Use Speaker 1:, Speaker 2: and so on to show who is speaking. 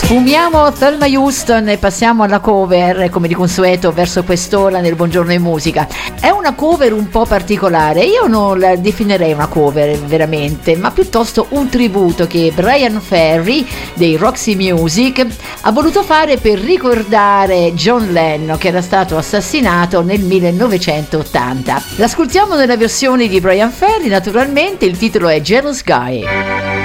Speaker 1: Fumiamo Thelma Houston e passiamo alla cover, come di consueto verso quest'ora nel Buongiorno in Musica. È una cover un po' particolare, io non la definirei una cover veramente, ma piuttosto un tributo che Bryan Ferry dei Roxy Music ha voluto fare per ricordare John Lennon, che era stato assassinato nel 1980. L'ascoltiamo nella versione di Bryan Ferry, naturalmente, il titolo è Jealous Guy.